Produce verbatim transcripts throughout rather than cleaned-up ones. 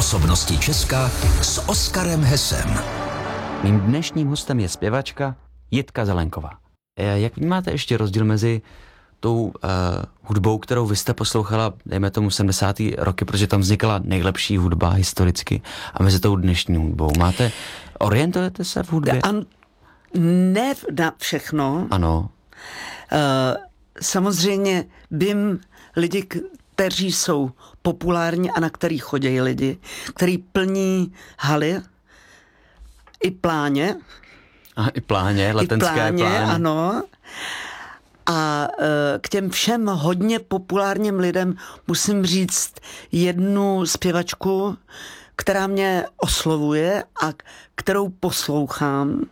Osobnosti Česka s Oskarem Hesem. Mým dnešním hostem je zpěvačka Jitka Zelenková. Jak vnímáte ještě rozdíl mezi tou uh, hudbou, kterou vy jste poslouchala, dejme tomu sedmdesátá roky, protože tam vznikla nejlepší hudba historicky, a mezi tou dnešní hudbou? Máte, orientujete se v hudbě? An, ne na všechno. Ano. Uh, samozřejmě vím lidi, kteří jsou populární a na který chodí lidi, který plní haly i pláně. A i pláně, letenské I pláně, pláně. Ano. A e, k těm všem hodně populárním lidem musím říct jednu zpěvačku, která mě oslovuje a kterou poslouchám.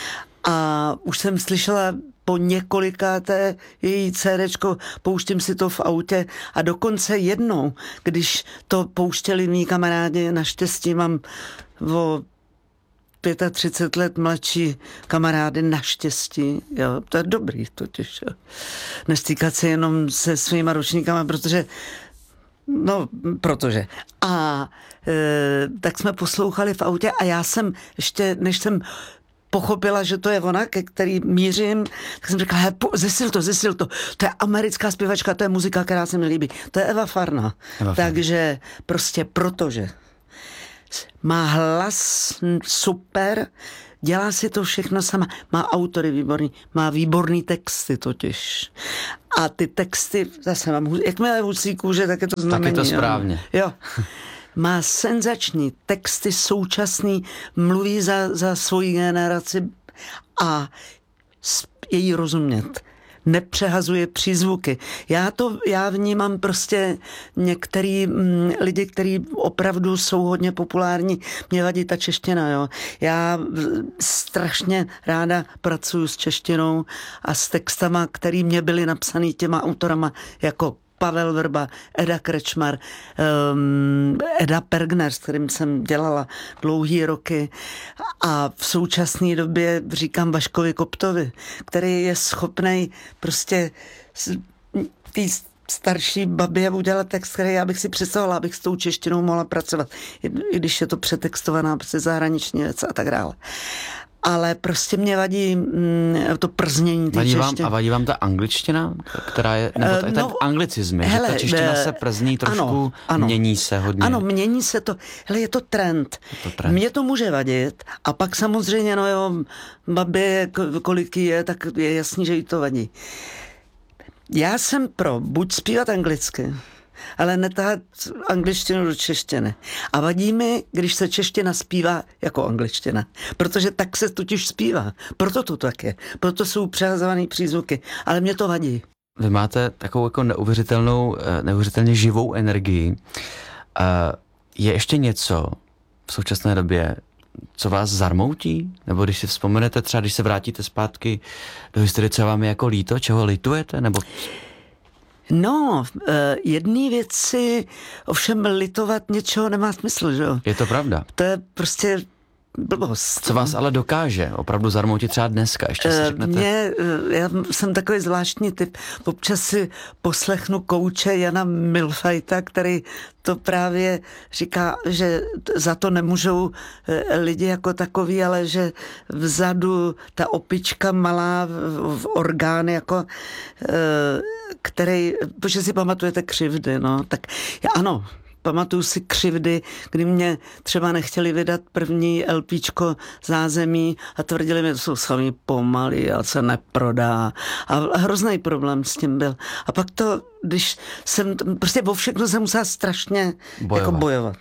A už jsem slyšela po několikáté její cédéčko, pouštím si to v autě a dokonce jednou, když to pouštěli mý kamarádi, naštěstí mám o třicet pět let mladší kamarády, naštěstí, jo, to je dobrý totiž, jo. Nestýkat se jenom se svýma ročníkama, protože no, protože. A e, tak jsme poslouchali v autě a já jsem ještě, než jsem pochopila, že to je ona, ke který mířím, tak jsem řekla, zesil to, zesil to. To je americká zpěvačka, to je muzika, která se mi líbí. To je Eva Farna. Eva Takže Farna. Prostě protože má hlas super, dělá si to všechno sama, má autory výborný, má výborný texty totiž. A ty texty, zase mám, jakmile husí kůže, tak je to znamení. Tak je to správně. Jo. Má senzační texty, současný, mluví za, za svoji generaci a je jí rozumět. Nepřehazuje přízvuky. Já to, já vnímám prostě některý mm, lidi, kteří opravdu jsou hodně populární, mě vadí ta čeština, jo. Já strašně ráda pracuju s češtinou a s textama, který mě byly napsaný těma autorama jako Pavel Vrba, Eda Krečmar, um, Eda Pergner, s kterým jsem dělala dlouhý roky, a v současné době říkám Vaškovi Koptovi, který je schopnej prostě tý starší babě udělat text, který já bych si představovala, abych s tou češtinou mohla pracovat, i když je to přetextovaná prostě zahraniční věc a tak dále. Ale prostě mě vadí mm, to prznění té češtiny. A vadí vám ta angličtina, která je, nebo ta, uh, no, ten anglicizmy, hele, že ta čeština se przní trošku, ano, ano, mění se hodně. Ano, mění se to, hele, je to trend. Je to trend. Mně to může vadit a pak samozřejmě, no jo, babě, kolik je, tak je jasný, že jí to vadí. Já jsem pro buď zpívat anglicky, ale netahat angličtinu do češtiny. A vadí mi, když se čeština zpívá jako angličtina. Protože tak se totiž zpívá. Proto to tak je. Proto jsou přehazovaný přízvuky. Ale mě to vadí. Vy máte takovou jako neuvěřitelnou, neuvěřitelně živou energii. Je ještě něco v současné době, co vás zarmoutí? Nebo když si vzpomenete třeba, když se vrátíte zpátky do historie, co vám je jako líto, čeho litujete? Nebo... No, jedné věci ovšem litovat něčeho nemá smysl, že jo? Je to pravda. To je prostě blbost. Co vás ale dokáže opravdu zarmoutit třeba dneska? Ještě si řeknete. Mě, já jsem takový zvláštní typ. Občas si poslechnu kouče Jana Milfajta, který to právě říká, že za to nemůžou lidi jako takový, ale že vzadu ta opička malá v orgány, jako který, protože si pamatujete křivdy, no, tak ano, pamatuju si křivdy, kdy mě třeba nechtěli vydat první LPčko Zázemí a tvrdili mi, že to jsou sami pomalý a se neprodá. A hrozný problém s tím byl. A pak to, když jsem, prostě o všechno jsem musela strašně bojovat. Jako bojovat.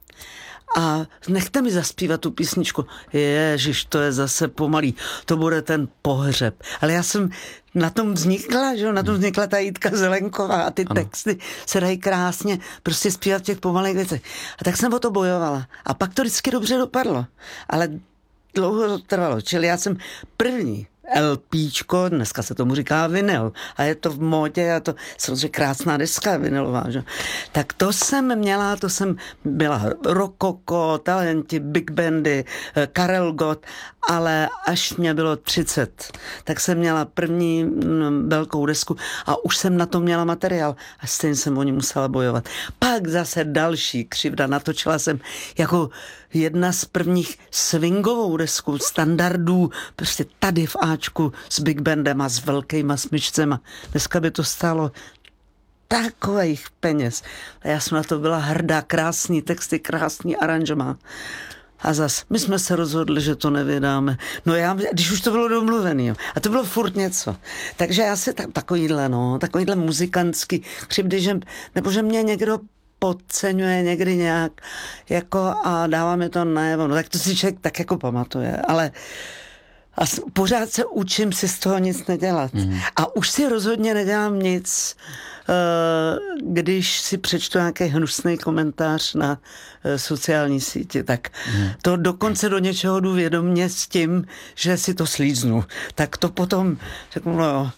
A nechte mi zaspívat tu písničku. Ježiš, to je zase pomalý. To bude ten pohřeb. Ale já jsem na tom vznikla, že? Na tom vznikla ta Jitka Zelenková a ty ano. Texty se dají krásně prostě zpívat v těch pomalých věcech. A tak jsem o to bojovala. A pak to vždycky dobře dopadlo. Ale dlouho to trvalo. Čili já jsem první LPčko, dneska se tomu říká vinyl a je to v módě a to samozřejmě krásná deska vinylová, že? Tak to jsem měla, to jsem byla Rokoko, Talenti, Big Bandy, Karel Gott, ale až mě bylo třicet, tak jsem měla první m, velkou desku a už jsem na to měla materiál a stejně jsem o ní musela bojovat. Pak zase další křivda, natočila jsem jako jedna z prvních swingovou desku, standardů, prostě tady v Ačku s Big Bandem a s velkýma smyčcema. Dneska by to stálo takových peněz. A já jsem na to byla hrdá, krásný texty, krásný aranžma. A zas, my jsme se rozhodli, že to nevydáme. No já, když už to bylo domluvený, jo. A to bylo furt něco. Takže já si tak, takovýhle, no, takovýhle muzikantský křivdy, že, nebo že mě někdo podceňuje někdy nějak, jako a dává mi to najevo. No tak to si člověk tak jako pamatuje, ale a pořád se učím si z toho nic nedělat. Mm. A už si rozhodně nedělám nic, když si přečtu nějaký hnusný komentář na sociální síti, tak mm. to dokonce do něčeho jdu vědomě s tím, že si to slíznu. Tak to potom řeknu, no jo,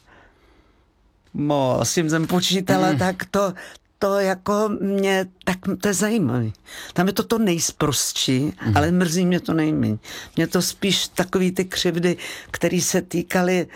mo, s tím jsem počítala, mm. tak to to jako mě, tak to je zajímavý. Tam je to to nejsprostší, mm. ale mrzí mě to nejméně. Mě to spíš takový ty křivdy, které se týkaly,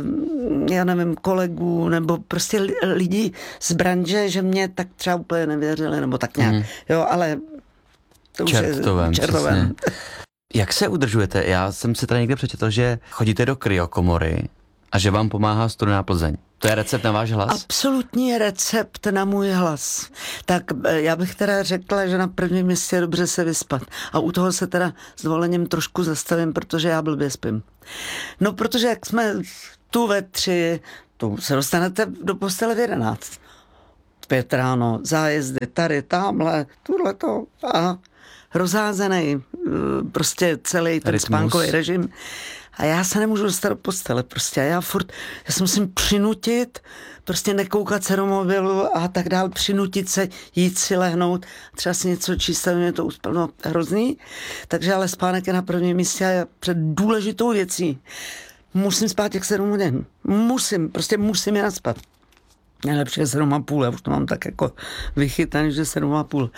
já nevím, kolegů, nebo prostě lidí z branže, že mě tak třeba úplně nevěřili, nebo tak nějak. Mm. Jo, ale to už čertovém, je čertovém. Jak se udržujete? Já jsem si tady někde přečetl, že chodíte do kryokomory a že vám pomáhá Studená Plzeň. To je recept na váš hlas? Absolutní recept na můj hlas. Tak já bych teda řekla, že na prvním místě je dobře se vyspat. A u toho se teda s dovolením trošku zastavím, protože já blbě spím. No, protože jak jsme tu ve tři, tu se dostanete do postele v jedenáct. Pět ráno, zájezdy, tady, tamhle, tuhleto a rozházený prostě celý ten spánkový režim. A já se nemůžu dostat do postele prostě. Já furt, já se musím přinutit, prostě nekoukat se do mobilu a tak dál, přinutit se, jít si lehnout, třeba si něco číst, aby mě to uspalo, no, hrozný. Takže ale spánek je na prvním místě a před důležitou věcí. Musím spát těch sedm hodin. Musím, prostě musím je naspat. Nejlepší je sedm a půl, já už to mám tak jako vychytaný, že sedm a půl.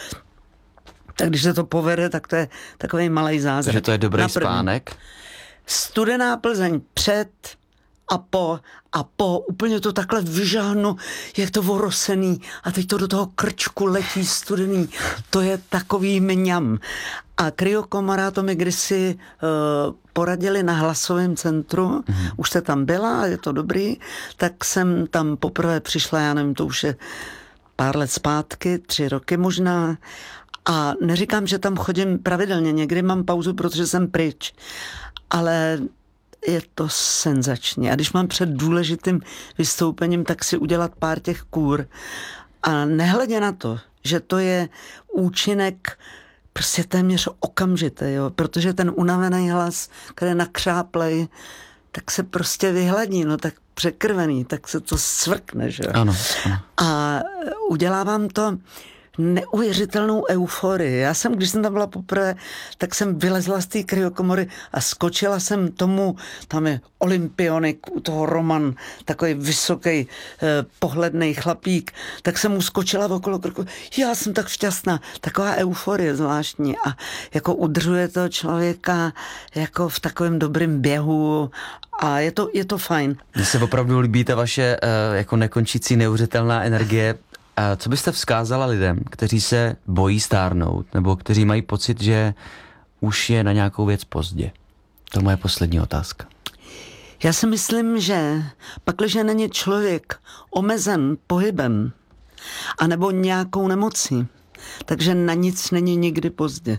Tak když se to povede, tak to je takový malej zázrak. Takže to je dobrý spánek? Studená Plzeň před a po a po, úplně to takhle vyžahnu, jak to orosený a teď to do toho krčku letí studený. To je takový mňam. A kryokomora to mi kdysi uh, poradili na hlasovém centru, mm-hmm. už jste tam byla, je to dobrý, tak jsem tam poprvé přišla, já nevím, to už je pár let zpátky, tři roky možná, a neříkám, že tam chodím pravidelně, někdy mám pauzu, protože jsem pryč. Ale je to senzační. A když mám před důležitým vystoupením, tak si udělat pár těch kůr. A nehledě na to, že to je účinek prostě téměř okamžitý, jo? Protože ten unavený hlas, který je nakřáplej, tak se prostě vyhladí, no tak překrvený, tak se to svrkne, že jo? Ano, ano. A udělávám to neuvěřitelnou euforii. Já jsem, když jsem tam byla poprvé, tak jsem vylezla z té kryokomory a skočila jsem tomu, tam je olympionik, u toho Roman, takový vysoký, eh, pohlednej chlapík, tak jsem mu skočila okolo krku. Já jsem tak šťastná. Taková euforie zvláštní a jako udržuje toho člověka jako v takovém dobrém běhu a je to, je to fajn. Mně se opravdu líbí ta vaše eh, jako nekončící neuvěřitelná energie. A co byste vzkázala lidem, kteří se bojí stárnout, nebo kteří mají pocit, že už je na nějakou věc pozdě? To je moje poslední otázka. Já si myslím, že pakliže není člověk omezen pohybem anebo nějakou nemocí, takže na nic není nikdy pozdě.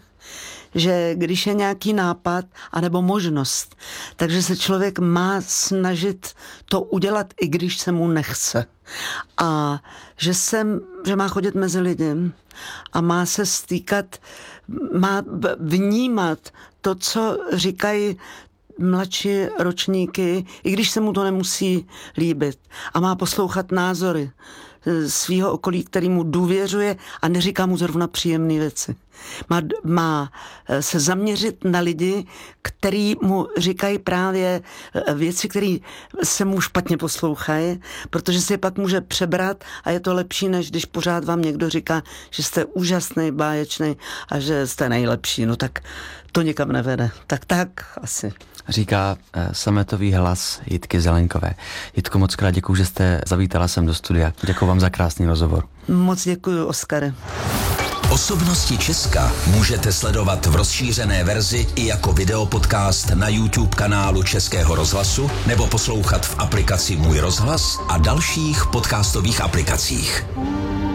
Že když je nějaký nápad anebo možnost, takže se člověk má snažit to udělat, i když se mu nechce. A že, jsem, že má chodit mezi lidi a má se stýkat, má vnímat to, co říkají mladší ročníky, i když se mu to nemusí líbit. A má poslouchat názory svýho okolí, který mu důvěřuje a neříká mu zrovna příjemné věci. Má, má se zaměřit na lidi, který mu říkají právě věci, které se mu špatně poslouchají, protože si je pak může přebrat a je to lepší, než když pořád vám někdo říká, že jste úžasný, báječný a že jste nejlepší. No tak to nikam nevede. Tak tak asi. Říká uh, sametový hlas Jitky Zelenkové. Jitko, moc krát děkuju, že jste zavítala sem do studia. Děkuju vám za krásný rozhovor. Moc děkuju, Oskare. Osobnosti Česka můžete sledovat v rozšířené verzi i jako videopodcast na YouTube kanálu Českého rozhlasu nebo poslouchat v aplikaci Můj rozhlas a dalších podcastových aplikacích.